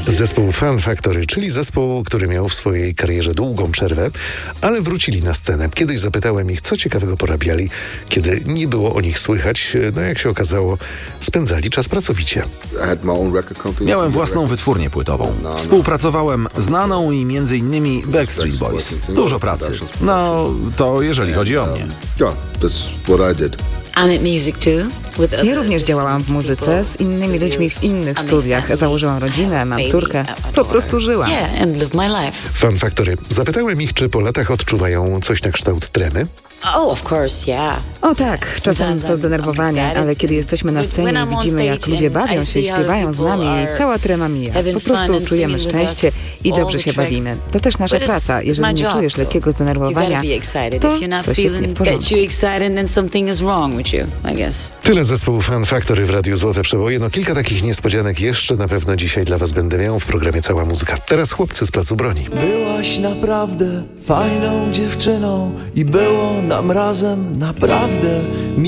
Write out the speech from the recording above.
Zespół Fun Factory, czyli zespół, który miał w swojej karierze długą przerwę, ale wrócili na scenę. Kiedyś zapytałem ich, co ciekawego porabiali, kiedy nie było o nich słychać. No jak się okazało, spędzali czas pracowicie. Miałem własną wytwórnię płytową. Współpracowałem z Naną i m.in. Backstreet Boys. Dużo pracy. No, to jeżeli chodzi o mnie. Ja również działałam w muzyce z innymi ludźmi w innych studiach. Założyłam rodzinę, mam córkę. Po prostu żyłam. Fun Factory. Zapytałem ich, czy po latach odczuwają coś na kształt tremy. O tak, czasem to zdenerwowanie, ale kiedy jesteśmy na scenie i widzimy, jak ludzie bawią się i śpiewają z nami, cała trema mija. Po prostu czujemy szczęście i dobrze się bawimy. To też nasza praca. Jeżeli nie czujesz lekkiego zdenerwowania, to coś jest nie w porządku. Tyle zespół Fun Factory w Radiu Złote Przeboje. No kilka takich niespodzianek jeszcze na pewno dzisiaj dla was będę miał w programie Cała Muzyka. Teraz chłopcy z Placu Broni. Byłaś naprawdę fajną dziewczyną i było nam razem naprawdę